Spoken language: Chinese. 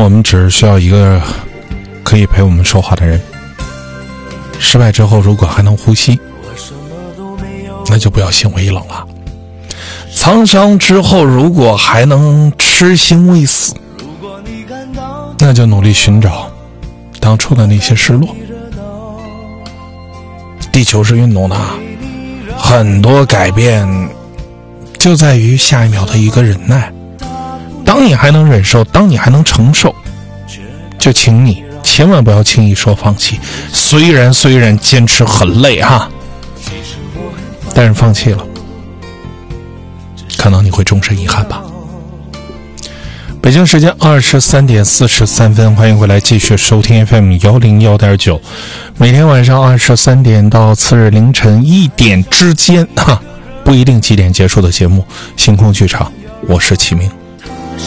我们只是需要一个可以陪我们说话的人。失败之后如果还能呼吸，那就不要心灰意冷了。沧桑之后如果还能痴心未死，那就努力寻找当初的那些失落。地球是运动的，很多改变就在于下一秒的一个忍耐。当你还能忍受，当你还能承受，就请你千万不要轻易说放弃。虽然坚持很累哈，但是放弃了，可能你会终身遗憾吧。北京时间23点43分，欢迎回来继续收听 FM 101.9，每天晚上23点到次日凌晨1点之间不一定几点结束的节目星空剧场，我是齐明。